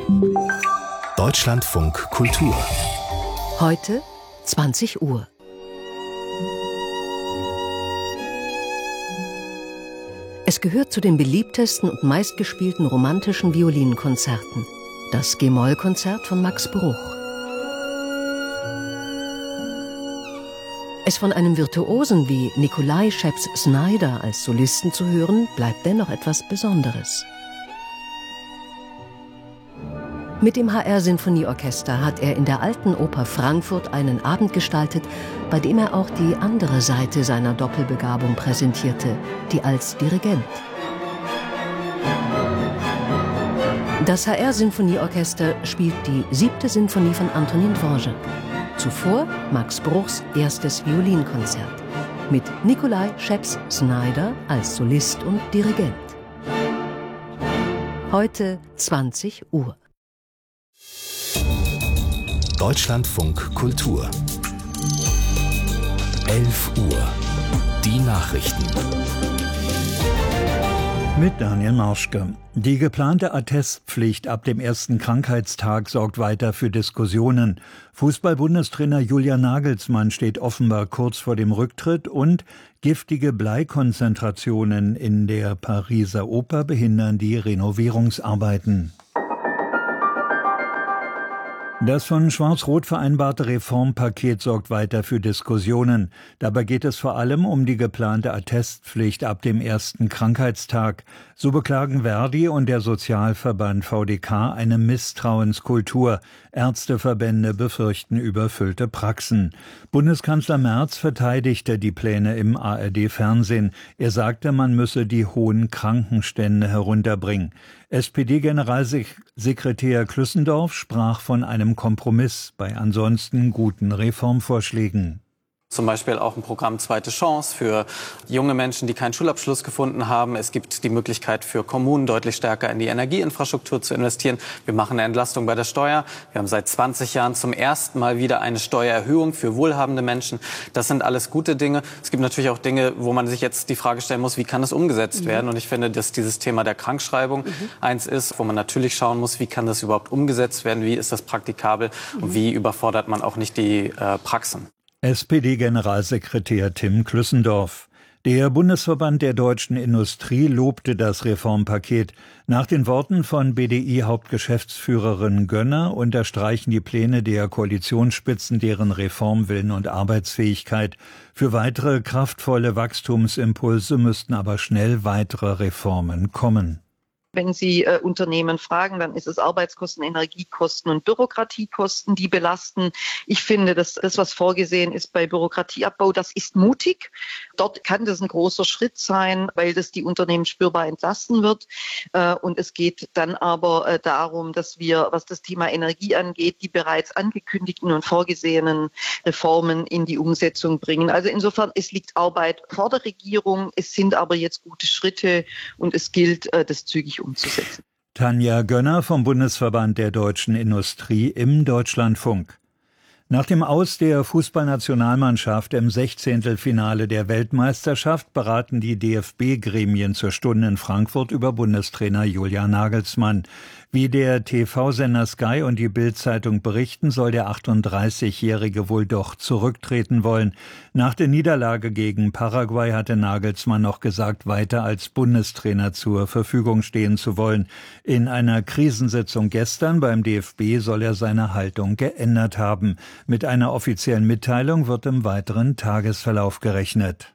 Deutschlandfunk Kultur. Heute 20 Uhr. Es gehört zu den beliebtesten und meistgespielten romantischen Violinkonzerten. Das G-Moll-Konzert von Max Bruch. Es von einem Virtuosen wie Nikolai Scheps-Znaider als Solisten zu hören, bleibt dennoch etwas Besonderes. Mit dem HR-Sinfonieorchester hat er in der Alten Oper Frankfurt einen Abend gestaltet, bei dem er auch die andere Seite seiner Doppelbegabung präsentierte, die als Dirigent. Das HR-Sinfonieorchester spielt die 7. Sinfonie von Antonin Dvorak. Zuvor Max Bruchs erstes Violinkonzert mit Nikolai Scheps-Znaider als Solist und Dirigent. Heute 20 Uhr. Deutschlandfunk Kultur. 11 Uhr. Die Nachrichten. Mit Daniel Marschke. Die geplante Attestpflicht ab dem ersten Krankheitstag sorgt weiter für Diskussionen. Fußball-Bundestrainer Julian Nagelsmann steht offenbar kurz vor dem Rücktritt und giftige Bleikonzentrationen in der Pariser Oper behindern die Renovierungsarbeiten. Das von Schwarz-Rot vereinbarte Reformpaket sorgt weiter für Diskussionen. Dabei geht es vor allem um die geplante Attestpflicht ab dem ersten Krankheitstag. So beklagen Verdi und der Sozialverband VDK eine Misstrauenskultur. Ärzteverbände befürchten überfüllte Praxen. Bundeskanzler Merz verteidigte die Pläne im ARD-Fernsehen. Er sagte, man müsse die hohen Krankenstände herunterbringen. SPD-Generalsekretär Klüssendorf sprach von einem Kompromiss bei ansonsten guten Reformvorschlägen. Zum Beispiel auch ein Programm Zweite Chance für junge Menschen, die keinen Schulabschluss gefunden haben. Es gibt die Möglichkeit für Kommunen, deutlich stärker in die Energieinfrastruktur zu investieren. Wir machen eine Entlastung bei der Steuer. Wir haben seit 20 Jahren zum ersten Mal wieder eine Steuererhöhung für wohlhabende Menschen. Das sind alles gute Dinge. Es gibt natürlich auch Dinge, wo man sich jetzt die Frage stellen muss, wie kann das umgesetzt werden? Und ich finde, dass dieses Thema der Krankschreibung eins ist, wo man natürlich schauen muss, wie kann das überhaupt umgesetzt werden? Wie ist das praktikabel? Und wie überfordert man auch nicht die Praxen? SPD-Generalsekretär Tim Klüssendorf. Der Bundesverband der deutschen Industrie lobte das Reformpaket. Nach den Worten von BDI-Hauptgeschäftsführerin Gönner unterstreichen die Pläne der Koalitionsspitzen deren Reformwillen und Arbeitsfähigkeit. Für weitere kraftvolle Wachstumsimpulse müssten aber schnell weitere Reformen kommen. Wenn Sie Unternehmen fragen, dann ist es Arbeitskosten, Energiekosten und Bürokratiekosten, die belasten. Ich finde, dass das, was vorgesehen ist bei Bürokratieabbau, das ist mutig. Dort kann das ein großer Schritt sein, weil das die Unternehmen spürbar entlasten wird. Und es geht dann aber darum, dass wir, was das Thema Energie angeht, die bereits angekündigten und vorgesehenen Reformen in die Umsetzung bringen. Also insofern, es liegt Arbeit vor der Regierung. Es sind aber jetzt gute Schritte und es gilt, das zügig umzusetzen. Tanja Gönner vom Bundesverband der deutschen Industrie im Deutschlandfunk. Nach dem Aus der Fußballnationalmannschaft im 16. Finale der Weltmeisterschaft beraten die DFB-Gremien zur Stunde in Frankfurt über Bundestrainer Julian Nagelsmann. Wie der TV-Sender Sky und die Bild-Zeitung berichten, soll der 38-Jährige wohl doch zurücktreten wollen. Nach der Niederlage gegen Paraguay hatte Nagelsmann noch gesagt, weiter als Bundestrainer zur Verfügung stehen zu wollen. In einer Krisensitzung gestern beim DFB soll er seine Haltung geändert haben. Mit einer offiziellen Mitteilung wird im weiteren Tagesverlauf gerechnet.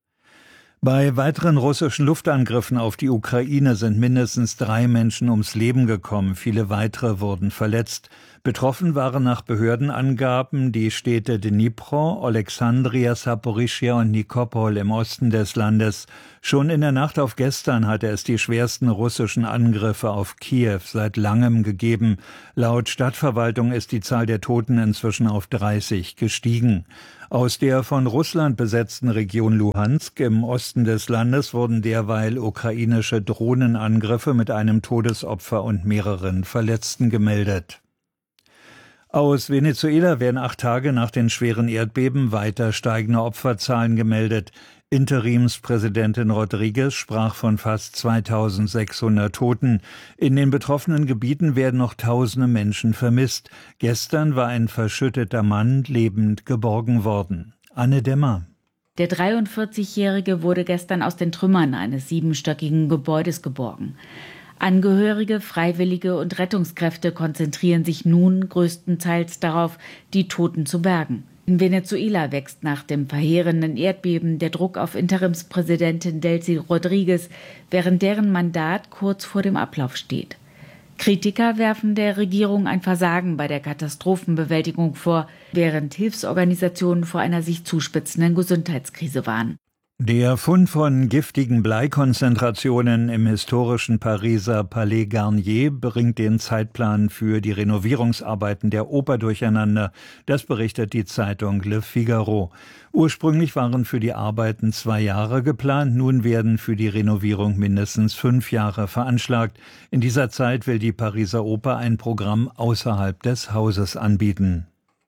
Bei weiteren russischen Luftangriffen auf die Ukraine sind mindestens 3 Menschen ums Leben gekommen. Viele weitere wurden verletzt. Betroffen waren nach Behördenangaben die Städte Dnipro, Alexandria, Saporischschja und Nikopol im Osten des Landes. Schon in der Nacht auf gestern hatte es die schwersten russischen Angriffe auf Kiew seit langem gegeben. Laut Stadtverwaltung ist die Zahl der Toten inzwischen auf 30 gestiegen. Aus der von Russland besetzten Region Luhansk im Osten des Landes wurden derweil ukrainische Drohnenangriffe mit einem Todesopfer und mehreren Verletzten gemeldet. Aus Venezuela werden 8 Tage nach den schweren Erdbeben weiter steigende Opferzahlen gemeldet. Interimspräsidentin Rodriguez sprach von fast 2600 Toten. In den betroffenen Gebieten werden noch tausende Menschen vermisst. Gestern war ein verschütteter Mann lebend geborgen worden. Anne Demmer. Der 43-Jährige wurde gestern aus den Trümmern eines 7-stöckigen Gebäudes geborgen. Angehörige, Freiwillige und Rettungskräfte konzentrieren sich nun größtenteils darauf, die Toten zu bergen. In Venezuela wächst nach dem verheerenden Erdbeben der Druck auf Interimspräsidentin Delcy Rodriguez, während deren Mandat kurz vor dem Ablauf steht. Kritiker werfen der Regierung ein Versagen bei der Katastrophenbewältigung vor, während Hilfsorganisationen vor einer sich zuspitzenden Gesundheitskrise warnen. Der Fund von giftigen Bleikonzentrationen im historischen Pariser Palais Garnier bringt den Zeitplan für die Renovierungsarbeiten der Oper durcheinander. Das berichtet die Zeitung Le Figaro. Ursprünglich waren für die Arbeiten 2 Jahre geplant, nun werden für die Renovierung mindestens 5 Jahre veranschlagt. In dieser Zeit will die Pariser Oper ein Programm außerhalb des Hauses anbieten.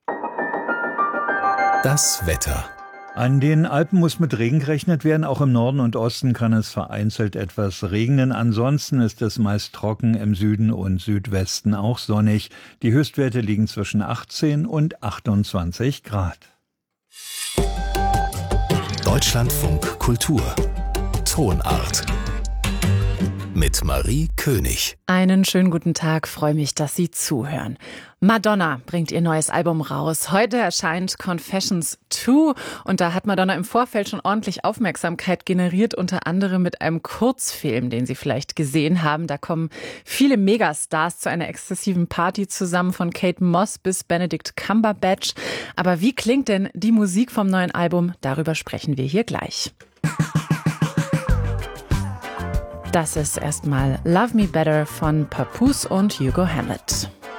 Das Wetter. An den Alpen muss mit Regen gerechnet werden. Auch im Norden und Osten kann es vereinzelt etwas regnen. Ansonsten ist es meist trocken, im Süden und Südwesten auch sonnig. Die Höchstwerte liegen zwischen 18 und 28 Grad. Deutschlandfunk Kultur. Tonart. Mit Marie König. Einen schönen guten Tag, freue mich, dass Sie zuhören. Madonna bringt ihr neues Album raus. Heute erscheint Confessions 2 und da hat Madonna im Vorfeld schon ordentlich Aufmerksamkeit generiert, unter anderem mit einem Kurzfilm, den Sie vielleicht gesehen haben. Da kommen viele Megastars zu einer exzessiven Party zusammen, von Kate Moss bis Benedict Cumberbatch. Aber wie klingt denn die Musik vom neuen Album? Darüber sprechen wir hier gleich. Das ist erstmal Love Me Better von Papoose und Hugo Hammett.